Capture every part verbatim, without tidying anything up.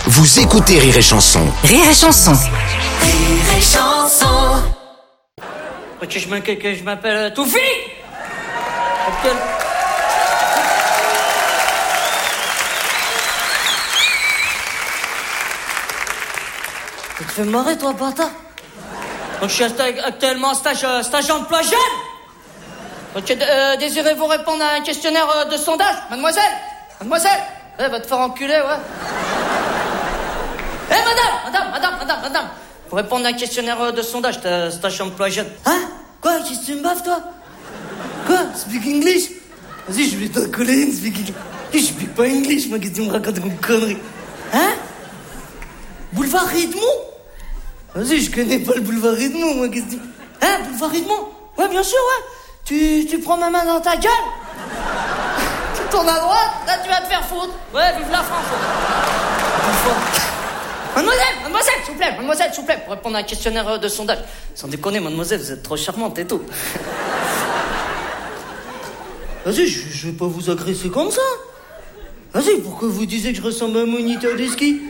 Vous écoutez Rire et Chanson. Rire et Chanson. Rire et Chanson. Que je m'appelle, que je m'appelle Toufi. Quel... Tu te fais marrer, toi, bâtard. Donc, je suis actuellement en stage, euh, stage emploi jeune. Donc, euh, désirez-vous répondre à un questionnaire euh, de sondage, mademoiselle? Mademoiselle? Eh, va te faire enculer, ouais. Eh, madame, madame, madame, madame, madame. Pour répondre à un questionnaire euh, de sondage, t'as stage emploi jeune. Hein? Quoi? Qu'est-ce que tu me baves, toi? Quoi? Speak English? Vas-y, je vais t'en coller une, speak English. Je speak pas English, moi, qu'est-ce que tu me racontes comme connerie? Hein? Boulevard Edmond? Vas-y, je connais pas le boulevard Edmond, moi, qu'est-ce que tu... Hein, boulevard Edmond? Ouais, bien sûr, ouais. Tu, tu prends ma main dans ta gueule. Tu tournes à droite, là, tu vas te faire foutre. Ouais, vive la France. Mademoiselle, mademoiselle, s'il vous plaît, mademoiselle, s'il vous plaît, pour répondre à un questionnaire de sondage. Sans déconner, mademoiselle, vous êtes trop charmante et tout. Vas-y, je, je vais pas vous agresser comme ça. Vas-y, pourquoi vous disiez que je ressemble à un moniteur de ski?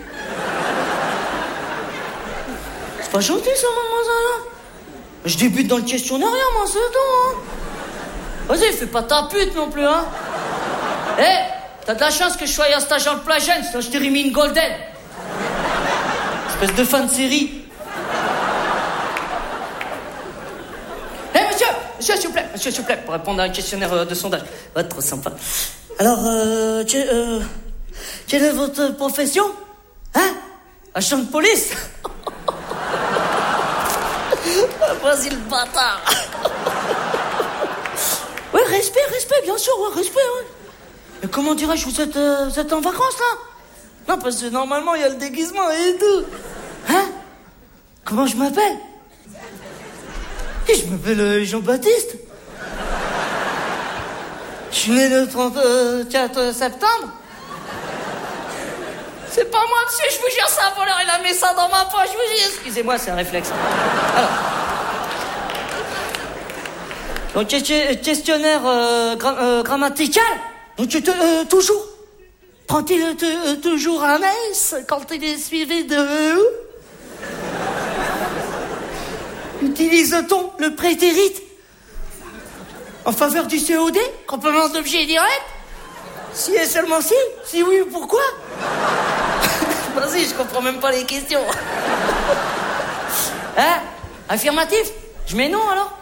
C'est pas gentil, ça, mademoiselle. Je débute dans le questionnaire, moi, c'est tout, hein. Vas-y, fais pas ta pute non plus, hein. Eh, hey, t'as de la chance que je sois en stage en plage jeune, sinon je t'ai remis une golden. Espèce de fan de série. Eh, hey, monsieur, monsieur, s'il vous plaît, monsieur, s'il vous plaît, pour répondre à un questionnaire de sondage. Ouais, trop sympa. Alors, euh, quelle, euh, quelle est votre profession? Hein? Agent de police? Vas-y, le bâtard. Ouais, respect, respect, bien sûr, ouais, respect, ouais. Mais comment dirais-je, vous êtes, euh, vous êtes en vacances, là? Non, parce que normalement, il y a le déguisement et tout. Hein? Comment je m'appelle? Je m'appelle euh, Jean-Baptiste. Je suis né le trente-quatre septembre. C'est pas moi, monsieur, je vous jure, c'est un voleur, il a mis ça dans ma poche, je vous jure. Excusez-moi, c'est un réflexe. Alors. Donc, questionnaire euh, gra euh, grammatical. Donc, tu te, euh, toujours. Prend-il euh, toujours un S quand il est suivi de E? Utilise-t-on le prétérit en faveur du C O D, complément d'objet direct? Si et seulement si? Si oui, pourquoi? Vas-y, je comprends même pas les questions. Hein? Affirmatif? Je mets non, alors?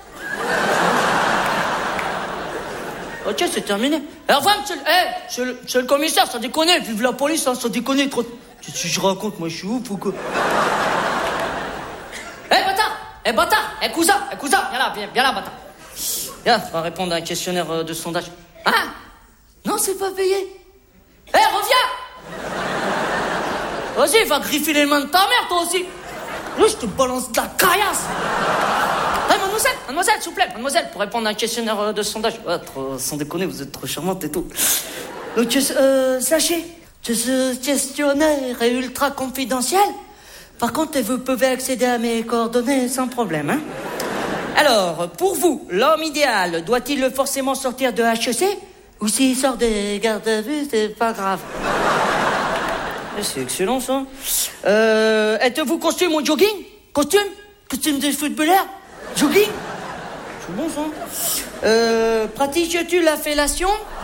Ok, c'est terminé. Alors, voilà, monsieur, hey, monsieur, le, monsieur le commissaire, ça déconne. Vive la police, hein, ça déconne. Trop... Qu'est-ce que je raconte, moi, je suis ouf ou quoi? Hé, hey, bâtard! Hé, hey, bâtard! Hé, hey, cousin! Hé, hey, cousin! Viens là, viens, viens là, bâtard. Viens, on va répondre à un questionnaire euh, de sondage. Hein? Non, c'est pas payé. Hé, hey, reviens! Vas-y, va griffer les mains de ta mère, toi aussi. Là, je te balance de la caillasse. Hey, mademoiselle, mademoiselle, s'il vous plaît, mademoiselle, pour répondre à un questionnaire de sondage. Ouais, trop, sans déconner, vous êtes trop charmante et tout. Donc, euh, sachez que ce questionnaire est ultra confidentiel. Par contre, vous pouvez accéder à mes coordonnées sans problème, hein. Alors, pour vous, l'homme idéal doit-il forcément sortir de H E C? Ou s'il sort des gardes à vue, c'est pas grave. C'est excellent, ça. Euh, êtes-vous costume ou jogging? Costume? Costume de footballeur? Jogging? C'est bon, ça. Euh, pratiques-tu la fellation?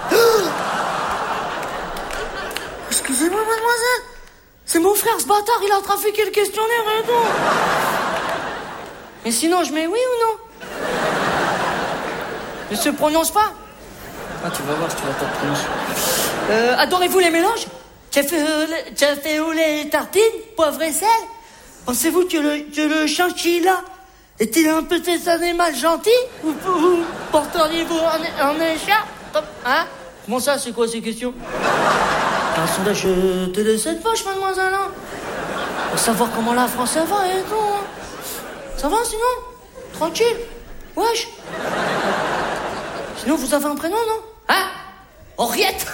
Excusez-moi, mademoiselle. C'est mon frère, ce bâtard, il a trafiqué le questionnaire et tout. Mais sinon, je mets oui ou non? Ne se prononce pas? Ah, tu vas voir si tu vas pas te prononcer. Euh, adorez-vous les mélanges? Café au lait et tartine, poivre et sel? Pensez-vous que le, que le chinchilla est-il un petit animal gentil? Ou, ou porteriez-vous en, en écharpe? Hein? Comment ça, c'est quoi ces questions? Un sondage euh, télé sept poches, mademoiselle, hein? Pour savoir comment la France va et tout, hein? Ça va, sinon? Tranquille? Wesh? Sinon, vous avez un prénom, non? Hein? Henriette?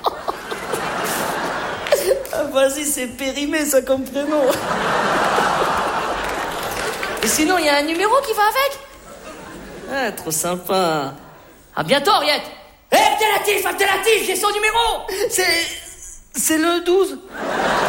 Ah, vas-y, c'est périmé, ça, comme prénom. Et sinon, il y a un numéro qui va avec? Ah, trop sympa. À bientôt, Henriette. Hé, hey, alternatif, alternatif, j'ai son numéro. C'est... c'est le douze.